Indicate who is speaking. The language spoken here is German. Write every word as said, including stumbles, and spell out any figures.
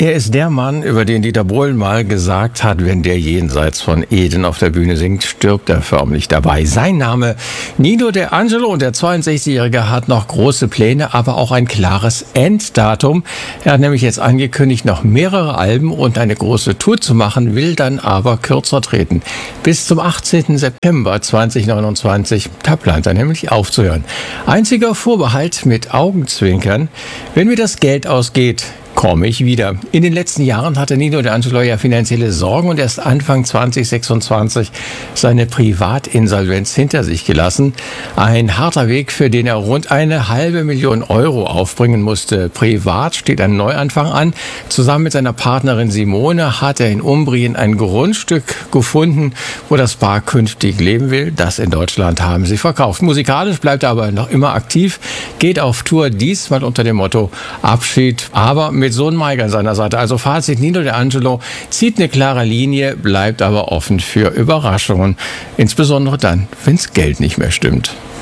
Speaker 1: Er ist der Mann, über den Dieter Bohlen mal gesagt hat, wenn der jenseits von Eden auf der Bühne singt, stirbt er förmlich dabei. Sein Name Nino De Angelo, und der zweiundsechzigjährige hat noch große Pläne, aber auch ein klares Enddatum. Er hat nämlich jetzt angekündigt, noch mehrere Alben und eine große Tour zu machen, will dann aber kürzer treten. Bis zum achtzehnten September zweitausendneunundzwanzig, da plant er nämlich aufzuhören. Einziger Vorbehalt mit Augenzwinkern: wenn mir das Geld ausgeht, komme ich wieder. In den letzten Jahren hatte Nino De Angelo ja finanzielle Sorgen und erst Anfang zweitausendsechsundzwanzig seine Privatinsolvenz hinter sich gelassen. Ein harter Weg, für den er rund eine halbe Million Euro aufbringen musste. Privat steht ein Neuanfang an. Zusammen mit seiner Partnerin Simone hat er in Umbrien ein Grundstück gefunden, wo das Paar künftig leben will. Das in Deutschland haben sie verkauft. Musikalisch bleibt er aber noch immer aktiv, geht auf Tour, diesmal unter dem Motto Abschied, aber mit Sohn Mike an seiner Seite. Also Fazit: Nino De Angelo zieht eine klare Linie, bleibt aber offen für Überraschungen. Insbesondere dann, wenn's Geld nicht mehr stimmt.